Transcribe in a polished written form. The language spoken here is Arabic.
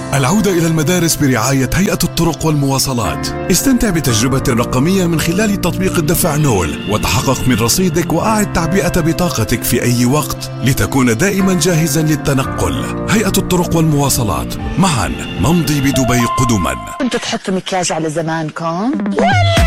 العودة إلى المدارس برعاية هيئة الطرق والمواصلات. استمتع بتجربة رقمية من خلال تطبيق الدفع نول، وتحقق من رصيدك وأعد تعبئة بطاقتك في أي وقت لتكون دائما جاهزا للتنقل. هيئة الطرق والمواصلات، معا نمضي بدبي قدما. كنتوا تحطوا مكياج على زمانكم؟